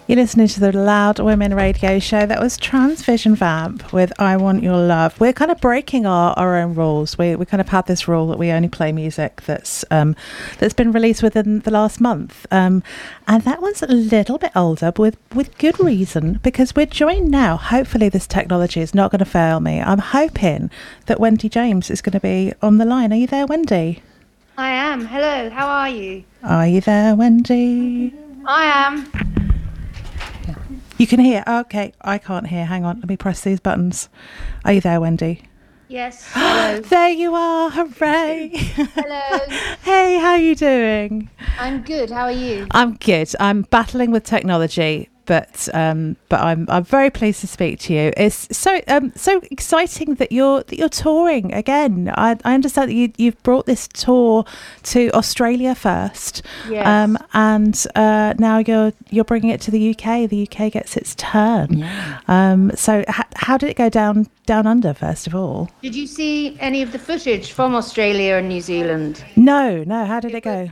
You're listening to the Loud Women radio show. That was Transvision Vamp with I Want Your Love. We're kind of breaking our own rules. We kind of had this rule that we only play music that's been released within the last month. And that one's a little bit older, but with good reason, because we're joined now. Hopefully this technology is not going to fail me. I'm hoping that Wendy James is going to be on the line. Are you there, Wendy? I am. Hello, how are you? Are you there, Wendy? I am. You can hear. Okay, I can't hear. Hang on, let me press these buttons. Are you there, Wendy? Yes. Hello. There you are. Hooray. Hello. Hey, how are you doing? I'm good. How are you? I'm good. I'm battling with technology, but I'm very pleased to speak to you. It's so exciting that you're touring again. I understand that you've brought this tour to Australia first. Yes. And now you're bringing it to the UK. The UK gets its turn. Yeah. So how did it go down under, first of all? Did you see any of the footage from Australia and New Zealand? No. How did it go?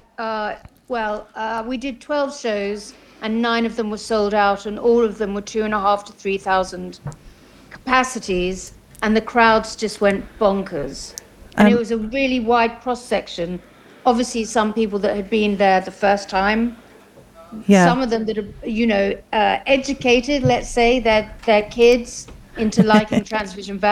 We did 12 shows and 9 of them were sold out, and all of them were 2,500 to 3,000 capacities, and the crowds just went bonkers. And it was a really wide cross section. Obviously, some people that had been there the first time. Yeah. Some of them that are, educated, let's say, their kids into liking Transvision